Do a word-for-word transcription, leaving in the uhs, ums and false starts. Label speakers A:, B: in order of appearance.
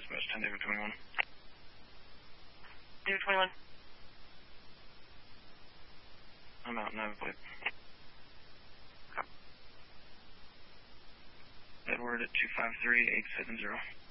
A: Dispatch ten David twenty-one.
B: David twenty-one.
A: I'm out, nine plate.
B: Okay.
A: Edward at two five three eight seven zero.